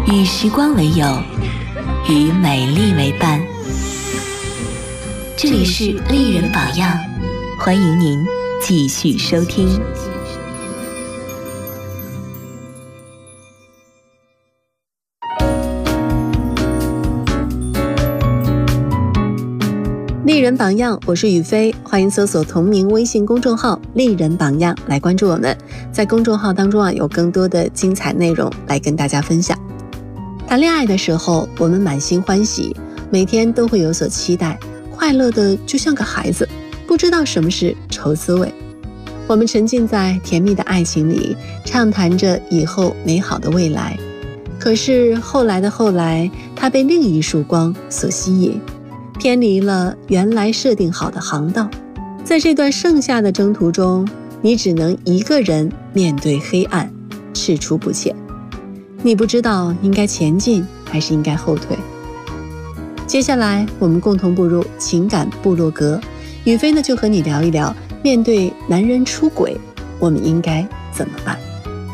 与时光为友，与美丽为伴。这里是丽人榜样，欢迎您继续收听。 丽人榜样，我是雨飞，欢迎搜索同名微信公众号丽人榜样来关注我们。在公众号当中有更多的精彩内容来跟大家分享。谈恋爱的时候，我们满心欢喜，每天都会有所期待，快乐的就像个孩子，不知道什么是愁滋味。我们沉浸在甜蜜的爱情里，畅谈着以后美好的未来。可是后来的后来，它被另一束光所吸引，偏离了原来设定好的航道。在这段剩下的征途中，你只能一个人面对黑暗，踟蹰不前。你不知道应该前进还是应该后退。接下来我们共同步入情感部落格，雨飞呢就和你聊一聊，面对男人出轨，我们应该怎么办？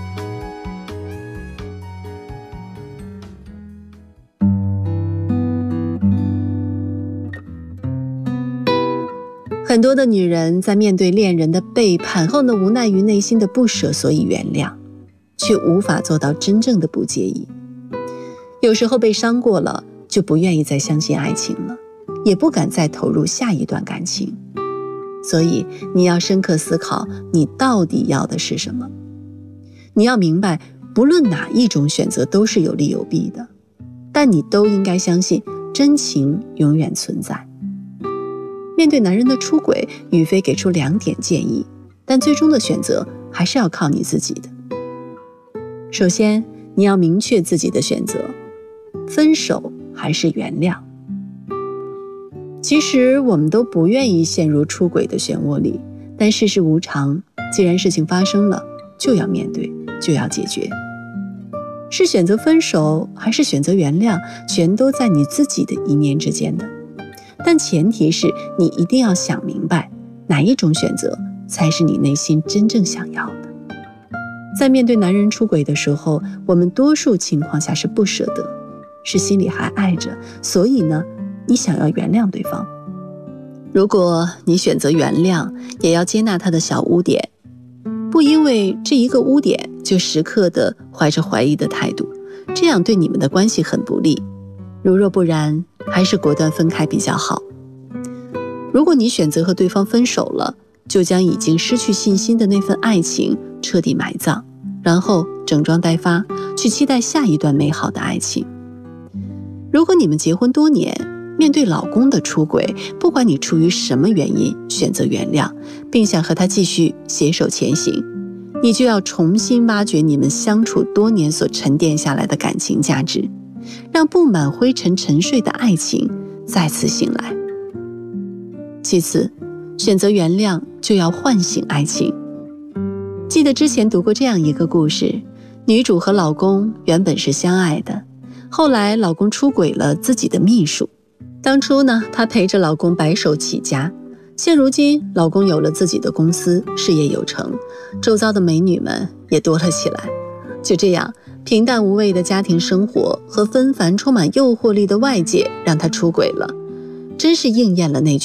很多的女人在面对恋人的背叛后呢，无奈于内心的不舍，所以原谅，却无法做到真正的不介意。有时候被伤过了，就不愿意再相信爱情了，也不敢再投入下一段感情。所以你要深刻思考，你到底要的是什么？你要明白，不论哪一种选择都是有利有弊的，但你都应该相信真情永远存在。面对男人的出轨，雨飞给出2点建议，但最终的选择还是要靠你自己的。首先，你要明确自己的选择，分手还是原谅。其实我们都不愿意陷入出轨的漩涡里，但世事无常，既然事情发生了，就要面对，就要解决。是选择分手还是选择原谅，全都在你自己的一念之间的。但前提是你一定要想明白，哪一种选择才是你内心真正想要的。在面对男人出轨的时候，我们多数情况下是不舍得，是心里还爱着，所以呢，你想要原谅对方。如果你选择原谅，也要接纳他的小污点，不因为这一个污点就时刻的怀着怀疑的态度，这样对你们的关系很不利。如若不然，还是果断分开比较好。如果你选择和对方分手了，就将已经失去信心的那份爱情彻底埋葬，然后整装待发，去期待下一段美好的爱情。如果你们结婚多年，面对老公的出轨，不管你出于什么原因选择原谅，并想和他继续携手前行，你就要重新挖掘你们相处多年所沉淀下来的感情价值，让布满灰尘沉睡的爱情再次醒来。其次，选择原谅就要唤醒爱情。记得之前读过这样一个故事，女主和老公原本是相爱的，后来老公出轨了自己的秘书。当初呢，她陪着老公白手起家，现如今老公有了自己的公司，事业有成，周遭的美女们也多了起来。就这样，平淡无味的家庭生活和纷繁充满诱惑力的外界让她出轨了，真是应验了那句